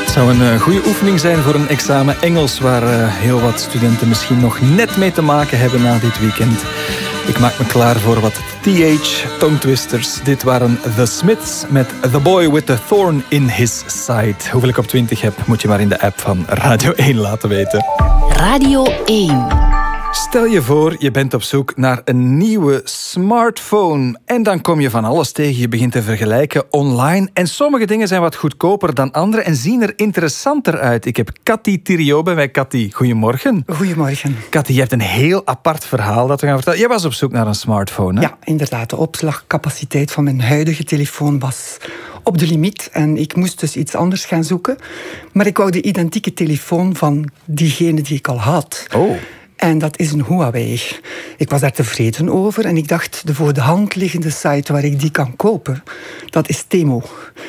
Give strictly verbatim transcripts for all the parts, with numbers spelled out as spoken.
Het zou een uh, goede oefening zijn voor een examen Engels, waar uh, heel wat studenten misschien nog net mee te maken hebben na dit weekend. Ik maak me klaar voor wat T H Tongue-twisters. Dit waren The Smiths met The Boy with the Thorn in His Side. Hoeveel ik op twintig heb, moet je maar in de app van Radio één laten weten. Radio één. Stel je voor, je bent op zoek naar een nieuwe smartphone. En dan kom je van alles tegen. Je begint te vergelijken online. En sommige dingen zijn wat goedkoper dan andere en zien er interessanter uit. Ik heb Cathy Thiriot bij mij. Cathy, goedemorgen. Goedemorgen. Cathy, je hebt een heel apart verhaal dat we gaan vertellen. Jij was op zoek naar een smartphone, hè? Ja, inderdaad. De opslagcapaciteit van mijn huidige telefoon was op de limiet. En ik moest dus iets anders gaan zoeken. Maar ik wou de identieke telefoon van diegene die ik al had. Oh. En dat is een Huawei. Ik was daar tevreden over en ik dacht, de voor de hand liggende site waar ik die kan kopen, dat is Temu.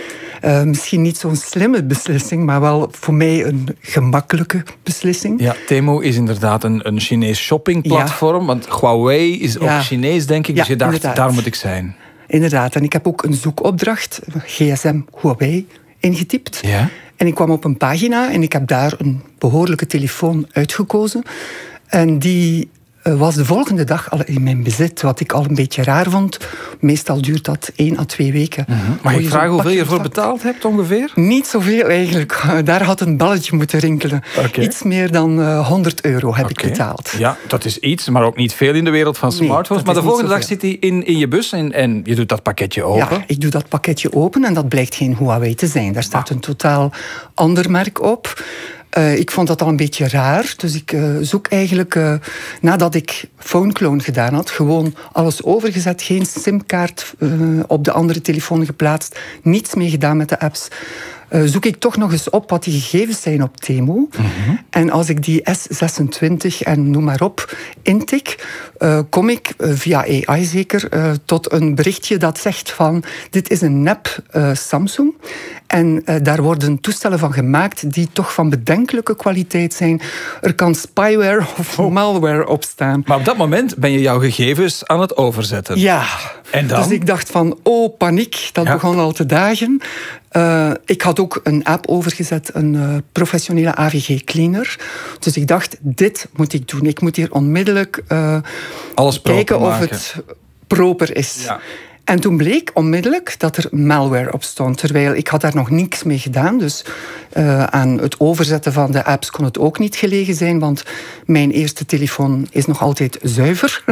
Uh, misschien niet zo'n slimme beslissing, maar wel voor mij een gemakkelijke beslissing. Ja, Temu is inderdaad een, een Chinees shoppingplatform, ja. Want Huawei is ook ja. Chinees, denk ik. Dus ja, je dacht, inderdaad. Daar moet ik zijn. Inderdaad, en ik heb ook een zoekopdracht, G S M Huawei, ingetypt. Ja. En ik kwam op een pagina en ik heb daar een behoorlijke telefoon uitgekozen. En die was de volgende dag al in mijn bezit, wat ik al een beetje raar vond. Meestal duurt dat één à twee weken. Mm-hmm. Mag ik vragen hoeveel je ervoor betaald hebt ongeveer? Niet zoveel eigenlijk. Daar had een belletje moeten rinkelen. Okay. Iets meer dan uh, honderd euro heb okay. ik betaald. Ja, dat is iets, maar ook niet veel in de wereld van smartphones. Nee, maar de volgende dag zit hij in, in je bus en, en je doet dat pakketje open. Ja, ik doe dat pakketje open en dat blijkt geen Huawei te zijn. Daar staat ah. een totaal ander merk op. Uh, ik vond dat al een beetje raar, dus ik uh, zoek eigenlijk, uh, nadat ik PhoneClone gedaan had, gewoon alles overgezet, geen simkaart uh, op de andere telefoon geplaatst, niets mee gedaan met de apps. Uh, zoek ik toch nog eens op wat die gegevens zijn op Temu. Mm-hmm. En als ik die S zesentwintig en noem maar op intik, uh, kom ik uh, via A I zeker uh, tot een berichtje dat zegt van dit is een nep uh, Samsung. En uh, daar worden toestellen van gemaakt die toch van bedenkelijke kwaliteit zijn. Er kan spyware of oh. malware op staan. Maar op dat moment ben je jouw gegevens aan het overzetten. Ja. En dan? Dus ik dacht van, oh, paniek. Dat ja. begon al te dagen. Uh, ik had ook een app overgezet, een uh, professionele A V G cleaner. Dus ik dacht, dit moet ik doen. Ik moet hier onmiddellijk uh, Alles kijken of maken. het proper is. Ja. En toen bleek onmiddellijk dat er malware op stond. Terwijl ik had daar nog niks mee gedaan. Dus uh, aan het overzetten van de apps kon het ook niet gelegen zijn. Want mijn eerste telefoon is nog altijd zuiver.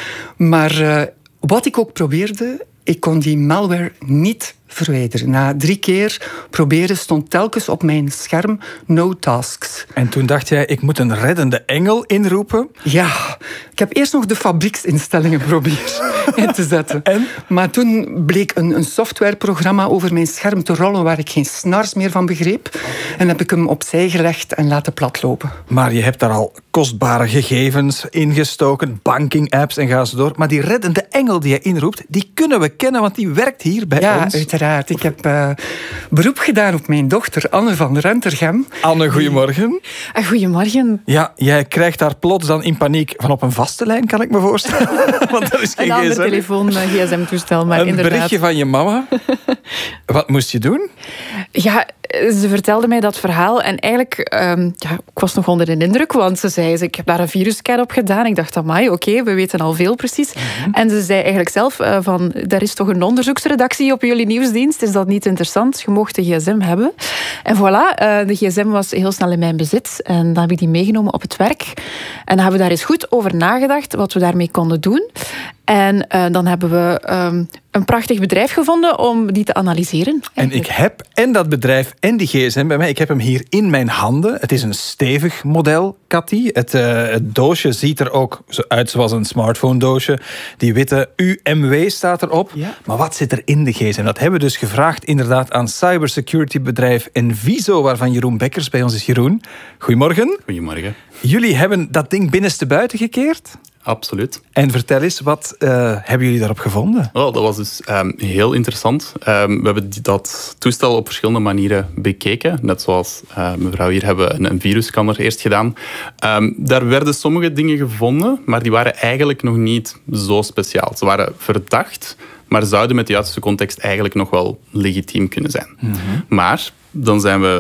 Maar uh, wat ik ook probeerde, ik kon die malware niet verwijderen. Na drie keer proberen stond telkens op mijn scherm no tasks. En toen dacht jij, ik moet een reddende engel inroepen? Ja, ik heb eerst nog de fabrieksinstellingen geprobeerd in te zetten. En? Maar toen bleek een, een softwareprogramma over mijn scherm te rollen waar ik geen snars meer van begreep. En heb ik hem opzij gelegd en laten platlopen. Maar je hebt daar al kostbare gegevens ingestoken, banking-apps en ga zo door. Maar die reddende engel die je inroept, die kunnen we kennen, want die werkt hier bij ja, ons. Ja, uiteraard. Ik heb uh, beroep gedaan op mijn dochter, Anne van Rentergem. Anne, goedemorgen. Uh, goedemorgen. Ja, jij krijgt daar plots dan in paniek van op een vaste lijn, kan ik me voorstellen. Want dat is geen een ander gsm. telefoon, uh, gsm-toestel, maar een inderdaad. Een berichtje van je mama. Wat moest je doen? Ja, ze vertelde mij dat verhaal en eigenlijk, um, ja, ik was nog onder de indruk, want ze zei, ik heb daar een virusscan op gedaan. Ik dacht, amai, oké, okay, we weten al veel precies. Mm-hmm. En ze zei eigenlijk zelf, uh, van, er is toch een onderzoeksredactie op jullie nieuwsdienst, is dat niet interessant? Je mocht de gsm hebben. En voilà, uh, de gsm was heel snel in mijn bezit en dan heb ik die meegenomen op het werk. En dan hebben we daar eens goed over nagedacht, wat we daarmee konden doen. En uh, dan hebben we um, een prachtig bedrijf gevonden om die te analyseren. En ik heb en dat bedrijf en die gsm bij mij. Ik heb hem hier in mijn handen. Het is een stevig model, Cathy. Het, uh, het doosje ziet er ook zo uit zoals een smartphone doosje. Die witte U M W staat erop. Ja. Maar wat zit er in de gsm? Dat hebben we dus gevraagd inderdaad aan cybersecurity bedrijf Enviso, waarvan Jeroen Bekkers bij ons is. Jeroen, goedemorgen. Goedemorgen. Jullie hebben dat ding binnenste buiten gekeerd? Absoluut. En vertel eens, wat uh, hebben jullie daarop gevonden? Well, dat was dus um, heel interessant. Um, we hebben die, dat toestel op verschillende manieren bekeken. Net zoals uh, mevrouw hier hebben we een, een virusscanner eerst gedaan. Um, daar werden sommige dingen gevonden, maar die waren eigenlijk nog niet zo speciaal. Ze waren verdacht, maar zouden met de juiste context eigenlijk nog wel legitiem kunnen zijn. Mm-hmm. Maar dan zijn we nog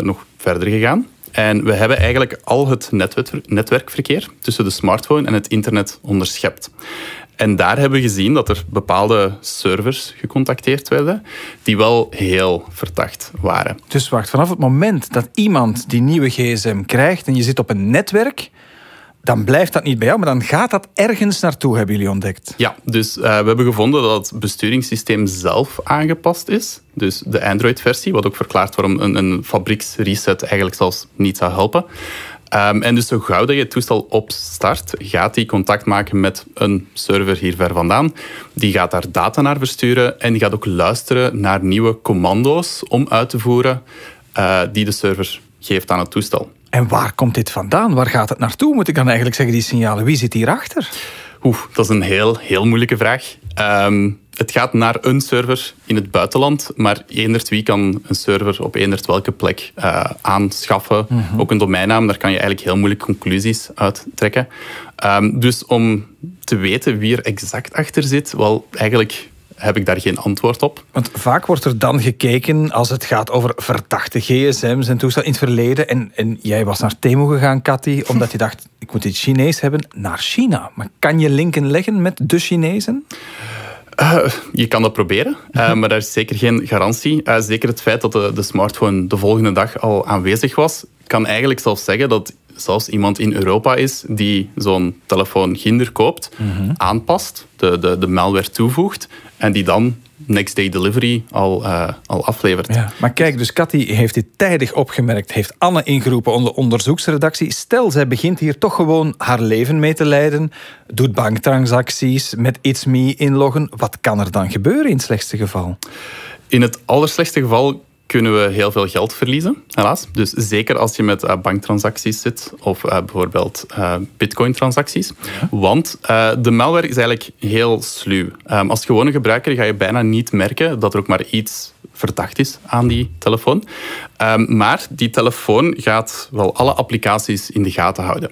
verder gegaan. En we hebben eigenlijk al het netwerkverkeer tussen de smartphone en het internet onderschept. En daar hebben we gezien dat er bepaalde servers gecontacteerd werden die wel heel verdacht waren. Dus wacht, vanaf het moment dat iemand die nieuwe gsm krijgt en je zit op een netwerk, dan blijft dat niet bij jou, maar dan gaat dat ergens naartoe, hebben jullie ontdekt. Ja, dus uh, we hebben gevonden dat het besturingssysteem zelf aangepast is. Dus de Android-versie, wat ook verklaart waarom een, een fabrieksreset eigenlijk zelfs niet zou helpen. Um, en dus zo gauw dat je het toestel opstart, gaat die contact maken met een server hier ver vandaan. Die gaat daar data naar versturen en die gaat ook luisteren naar nieuwe commando's om uit te voeren uh, die de server geeft aan het toestel. En waar komt dit vandaan? Waar gaat het naartoe, moet ik dan eigenlijk zeggen, die signalen? Wie zit hierachter? Oeh, dat is een heel, heel moeilijke vraag. Um, het gaat naar een server in het buitenland, maar eenderd wie kan een server op eenderd welke plek uh, aanschaffen. Mm-hmm. Ook een domeinnaam, daar kan je eigenlijk heel moeilijk conclusies uit trekken. Um, dus om te weten wie er exact achter zit, wel eigenlijk heb ik daar geen antwoord op. Want vaak wordt er dan gekeken als het gaat over verdachte gsm's en toestellen in het verleden. En, en jij was naar Temu gegaan, Cathy, omdat je dacht, ik moet iets Chinees hebben, naar China. Maar kan je linken leggen met de Chinezen? Uh, je kan dat proberen, uh, maar daar is zeker geen garantie. Uh, zeker het feit dat de, de smartphone de volgende dag al aanwezig was, kan eigenlijk zelfs zeggen dat zelfs iemand in Europa is die zo'n telefoon ginder koopt, mm-hmm. aanpast, de, de, de malware toevoegt en die dan next day delivery al, uh, al aflevert. Ja, maar kijk, dus Cathy heeft dit tijdig opgemerkt, heeft Anne ingeroepen onder onderzoeksredactie. Stel, zij begint hier toch gewoon haar leven mee te leiden, doet banktransacties, met It's Me inloggen. Wat kan er dan gebeuren in het slechtste geval? In het allerslechtste geval kunnen we heel veel geld verliezen, helaas. Dus zeker als je met uh, banktransacties zit of uh, bijvoorbeeld uh, bitcoin-transacties. Ja. Want uh, de malware is eigenlijk heel sluw. Um, als gewone gebruiker ga je bijna niet merken dat er ook maar iets verdacht is aan die telefoon. Um, maar die telefoon gaat wel alle applicaties in de gaten houden.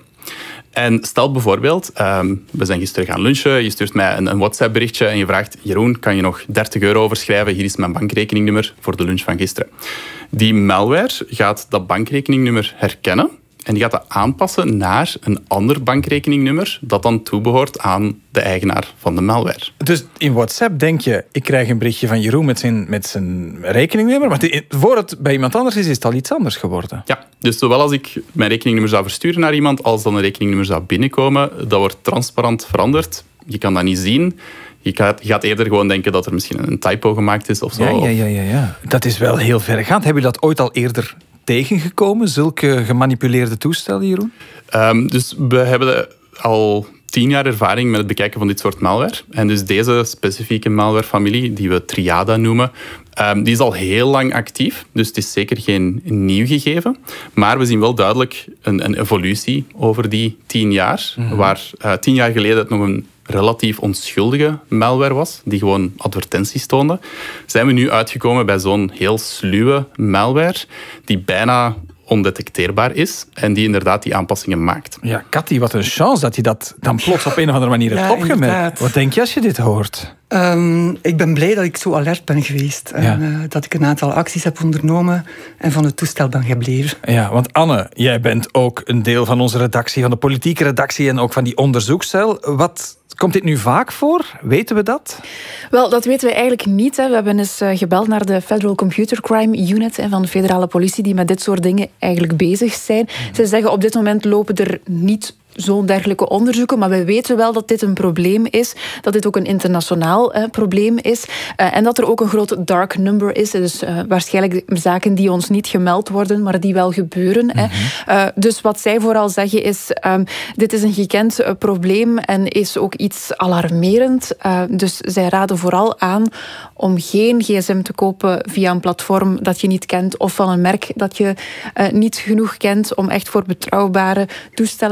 En stel bijvoorbeeld, um, we zijn gisteren gaan lunchen, je stuurt mij een, een WhatsApp-berichtje en je vraagt, Jeroen, kan je nog dertig euro overschrijven? Hier is mijn bankrekeningnummer voor de lunch van gisteren. Die malware gaat dat bankrekeningnummer herkennen en die gaat dat aanpassen naar een ander bankrekeningnummer dat dan toebehoort aan de eigenaar van de malware. Dus in WhatsApp denk je, ik krijg een berichtje van Jeroen met zijn, met zijn rekeningnummer, maar die, voor het bij iemand anders is, is het al iets anders geworden. Ja, dus zowel als ik mijn rekeningnummer zou versturen naar iemand, als dan een rekeningnummer zou binnenkomen, dat wordt transparant veranderd. Je kan dat niet zien. Je gaat, je gaat eerder gewoon denken dat er misschien een typo gemaakt is of zo. Ja, ja, ja, ja, ja. Dat is wel heel verregaand. Hebben jullie dat ooit al eerder tegengekomen, zulke gemanipuleerde toestellen, Jeroen? Um, dus we hebben al tien jaar ervaring met het bekijken van dit soort malware. En dus deze specifieke malwarefamilie, die we Triada noemen, um, die is al heel lang actief. Dus het is zeker geen nieuw gegeven. Maar we zien wel duidelijk een, een evolutie over die tien jaar. Mm-hmm. Waar uh, tien jaar geleden het nog een relatief onschuldige malware was, die gewoon advertenties toonde, zijn we nu uitgekomen bij zo'n heel sluwe malware, die bijna ondetecteerbaar is en die inderdaad die aanpassingen maakt. Ja, Cathy, wat een chance dat je dat dan plots op een of andere manier hebt ja, opgemerkt. Inderdaad. Wat denk je als je dit hoort? Um, ik ben blij dat ik zo alert ben geweest. Ja. En uh, dat ik een aantal acties heb ondernomen en van het toestel ben gebleven. Ja, want Anne, jij bent ook een deel van onze redactie, van de politieke redactie en ook van die onderzoekscel. Wat komt dit nu vaak voor? Weten we dat? Wel, dat weten we eigenlijk niet. Hè. We hebben eens gebeld naar de Federal Computer Crime Unit van de federale politie, die met dit soort dingen eigenlijk bezig zijn. Mm. Ze zeggen op dit moment lopen er niet zo'n dergelijke onderzoeken, maar we weten wel dat dit een probleem is, dat dit ook een internationaal eh, probleem is uh, en dat er ook een groot dark number is, dus uh, waarschijnlijk zaken die ons niet gemeld worden, maar die wel gebeuren. Mm-hmm. Hè. Uh, dus wat zij vooral zeggen is, um, dit is een gekend uh, probleem en is ook iets alarmerend, uh, dus zij raden vooral aan om geen gsm te kopen via een platform dat je niet kent of van een merk dat je uh, niet genoeg kent om echt voor betrouwbare toestellen uh, te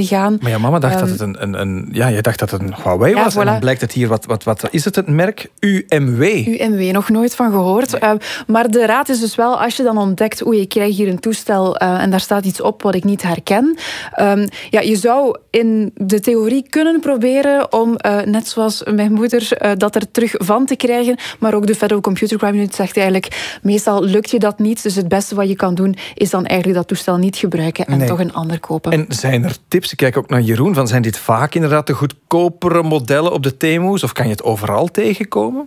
te gaan. Maar ja, mama dacht Um, dat het een, een, een... Ja, jij dacht dat het een Huawei ja, was. Voilà. En dan blijkt het hier... Wat, wat, wat is het, het merk? U M W. U M W, nog nooit van gehoord. Nee. Uh, maar de raad is dus wel, als je dan ontdekt, oei, ik krijg hier een toestel uh, en daar staat iets op wat ik niet herken. Um, ja, je zou in de theorie kunnen proberen om, uh, net zoals mijn moeder, uh, dat er terug van te krijgen. Maar ook de Federal Computer Crime Unit zegt eigenlijk, meestal lukt je dat niet. Dus het beste wat je kan doen, is dan eigenlijk dat toestel niet gebruiken en nee. toch een ander kopen. En zijn er tips? Ik kijk ook naar Jeroen. Van, zijn dit vaak inderdaad de goedkopere modellen op de Temu's? Of kan je het overal tegenkomen?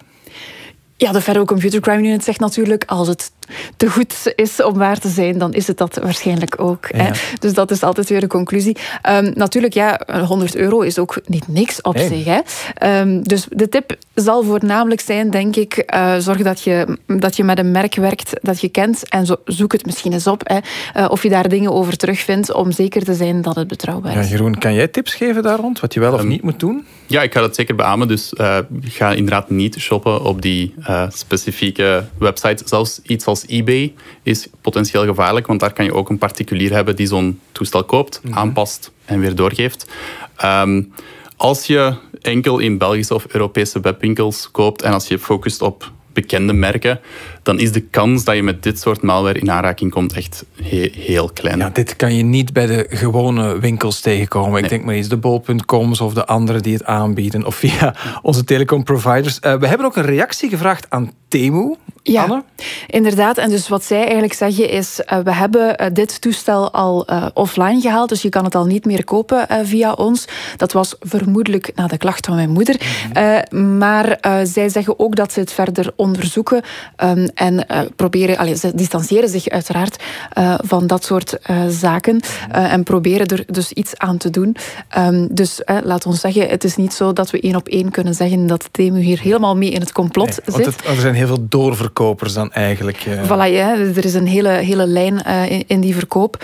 Ja, de Federal Computer Crime Unit zegt natuurlijk, als het te goed is om waar te zijn, dan is het dat waarschijnlijk ook. Ja. Hè? Dus dat is altijd weer de conclusie. Um, natuurlijk, ja, honderd euro is ook niet niks op hey. zich. Hè? Um, dus de tip zal voornamelijk zijn, denk ik, uh, zorg dat je, dat je met een merk werkt dat je kent en zo, zoek het misschien eens op. Hè? Uh, of je daar dingen over terugvindt, om zeker te zijn dat het betrouwbaar is. Ja, Jeroen, kan jij tips geven daar rond? Wat je wel of um, niet moet doen? Ja, ik ga dat zeker beamen. Dus uh, ga inderdaad niet shoppen op die uh, specifieke website. Zelfs iets als eBay is potentieel gevaarlijk, want daar kan je ook een particulier hebben die zo'n toestel koopt, mm-hmm. aanpast en weer doorgeeft. Um, als je enkel in Belgische of Europese webwinkels koopt en als je focust op bekende merken, dan is de kans dat je met dit soort malware in aanraking komt echt he- heel klein. Ja, dit kan je niet bij de gewone winkels tegenkomen. Nee. Ik denk maar eens de bol punt coms of de anderen die het aanbieden. Of via onze telecomproviders. Uh, we hebben ook een reactie gevraagd aan Temu. Ja, Anne? Inderdaad. En dus wat zij eigenlijk zeggen is, uh, we hebben uh, dit toestel al uh, offline gehaald, dus je kan het al niet meer kopen uh, via ons. Dat was vermoedelijk na de klacht van mijn moeder. Uh, maar uh, zij zeggen ook dat ze het verder onderzoeken um, en uh, proberen, allee, ze distancieren zich uiteraard uh, van dat soort uh, zaken uh, en proberen er dus iets aan te doen. Um, dus uh, laat ons zeggen, het is niet zo dat we één op één kunnen zeggen dat Temu hier helemaal mee in het complot nee, zit. Het, er zijn heel veel doorverkopers dan eigenlijk. Uh... Voilà, ja, er is een hele, hele lijn uh, in, in die verkoop.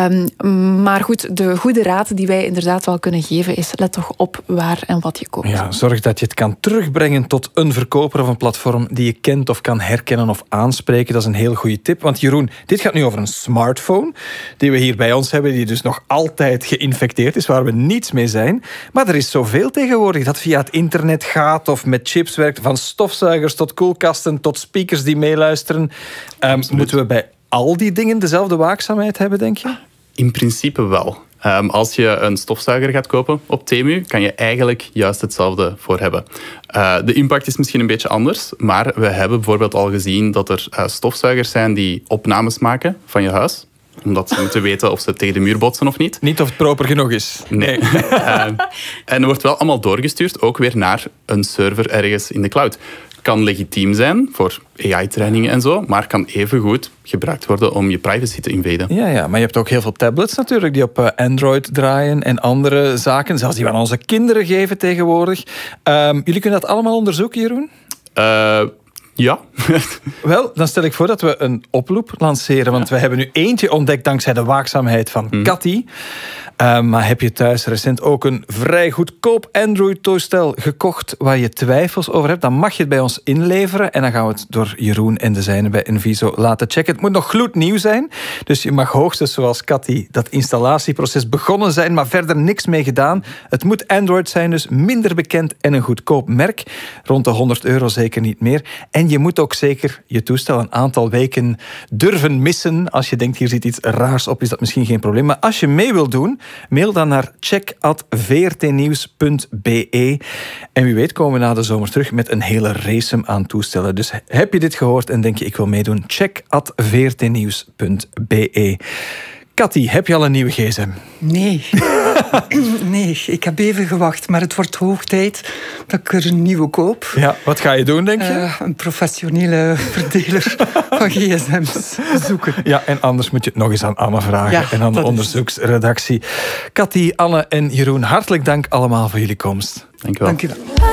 Um, maar goed, de goede raad die wij inderdaad wel kunnen geven is, let toch op waar en wat je koopt. Ja, zorg dat je het kan terugbrengen tot een verkoper of een platform die je kent of kan herkennen of aanspreken. Dat is een heel goede tip. Want Jeroen, dit gaat nu over een smartphone die we hier bij ons hebben, die dus nog altijd geïnfecteerd is, waar we niets mee zijn. Maar er is zoveel tegenwoordig dat via het internet gaat of met chips werkt, van stofzuigers tot koelkasten tot speakers die meeluisteren. Um, moeten we bij al die dingen dezelfde waakzaamheid hebben, denk je? In principe wel. Um, als je een stofzuiger gaat kopen op Temu, kan je eigenlijk juist hetzelfde voor hebben. Uh, de impact is misschien een beetje anders, maar we hebben bijvoorbeeld al gezien dat er uh, stofzuigers zijn die opnames maken van je huis, omdat ze moeten weten of ze tegen de muur botsen of niet. Niet of het proper genoeg is. Nee. uh, en er wordt wel allemaal doorgestuurd, ook weer naar een server ergens in de cloud. Kan legitiem zijn voor A I-trainingen en zo, maar kan evengoed gebruikt worden om je privacy te invaden. Ja, ja, maar je hebt ook heel veel tablets natuurlijk die op Android draaien en andere zaken, zelfs die we aan onze kinderen geven tegenwoordig. Um, jullie kunnen dat allemaal onderzoeken, Jeroen? Uh, ja. Wel, dan stel ik voor dat we een oproep lanceren, want ja. we hebben nu eentje ontdekt dankzij de waakzaamheid van mm. Cathy. Uh, maar heb je thuis recent ook een vrij goedkoop Android-toestel gekocht waar je twijfels over hebt, dan mag je het bij ons inleveren en dan gaan we het door Jeroen en de zijne bij Enviso laten checken. Het moet nog gloednieuw zijn, dus je mag hoogstens zoals Cathy dat installatieproces begonnen zijn, maar verder niks mee gedaan. Het moet Android zijn, dus minder bekend en een goedkoop merk. Rond de honderd euro zeker niet meer. En je moet ook zeker je toestel een aantal weken durven missen. Als je denkt, hier zit iets raars op, is dat misschien geen probleem. Maar als je mee wilt doen, mail dan naar check at v r t nieuws punt b e. En wie weet komen we na de zomer terug met een hele race aan toestellen. Dus heb je dit gehoord en denk je, ik wil meedoen? check at v r t nieuws punt b e. Cathy, heb je al een nieuwe gsm? Nee. Nee, ik heb even gewacht, maar het wordt hoog tijd dat ik er een nieuwe koop. Ja, wat ga je doen, denk je? Uh, een professionele verdeler van gsm's zoeken. Ja, en anders moet je het nog eens aan Anne vragen ja, en aan de onderzoeksredactie. Cathy, Anne en Jeroen, hartelijk dank allemaal voor jullie komst. Dank u wel. Dank u wel.